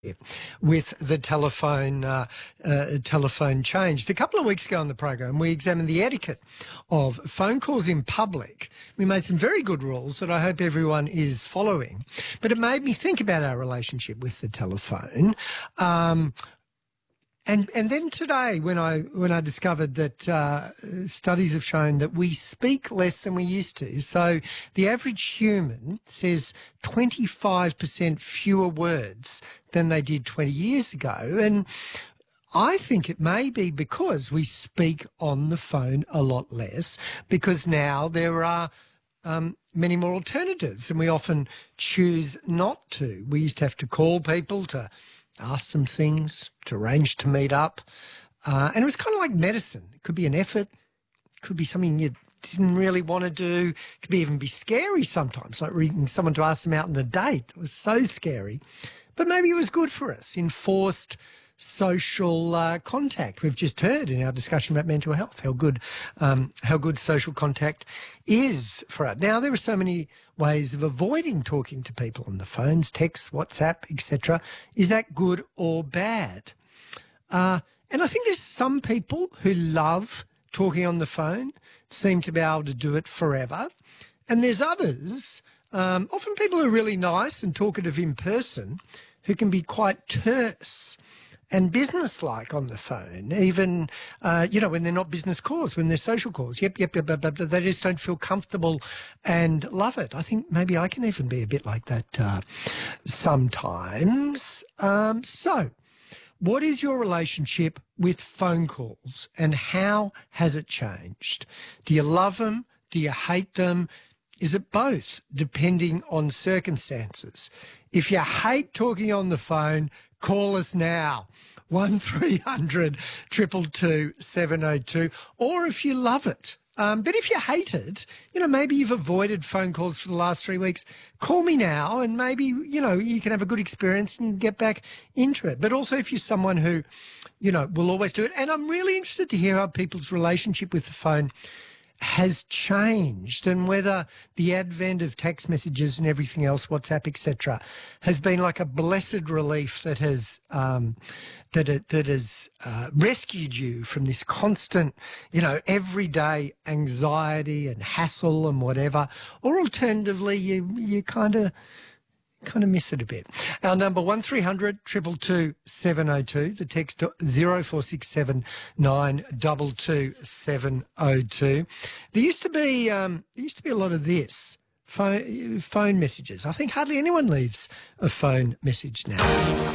with the telephone changed. A couple of weeks ago on the program, we examined the etiquette of phone calls in public. We made some very good rules that I hope everyone is following. But it made me think about our relationship with the telephone. And then today, when I discovered that studies have shown that we speak less than we used to. So the average human says 25% fewer words than they did 20 years ago. And I think it may be because we speak on the phone a lot less, because now there are many more alternatives and we often choose not to. We used to have to call people to ask them things, to arrange to meet up. And it was kind of like medicine. It could be an effort. It could be something you didn't really want to do. It could even be scary sometimes, like reading someone to ask them out on a date. It was so scary. But maybe it was good for us, enforced social contact. We've just heard in our discussion about mental health how good social contact is for us. Now, there are so many ways of avoiding talking to people on the phones, text, WhatsApp, etc. Is that good or bad? And I think there's some people who love talking on the phone, seem to be able to do it forever. And there's others, often people who are really nice and talkative in person, who can be quite terse and business-like on the phone, even, when they're not business calls, when they're social calls. Yep, they just don't feel comfortable and love it. I think maybe I can even be a bit like that sometimes. So what is your relationship with phone calls and how has it changed? Do you love them? Do you hate them? Is it both, depending on circumstances? If you hate talking on the phone, call us now, 1300 222 702, or if you love it. But if you hate it, maybe you've avoided phone calls for the last 3 weeks, call me now and maybe, you can have a good experience and get back into it. But also if you're someone who, will always do it. And I'm really interested to hear how people's relationship with the phone has changed and whether the advent of text messages and everything else, WhatsApp, etc., has been like a blessed relief that has rescued you from this constant, everyday anxiety and hassle and whatever, or alternatively, you kind of miss it a bit. Our number 1300 222 702. The text 0467 922 702. There used to be a lot of this phone messages. I think hardly anyone leaves a phone message now.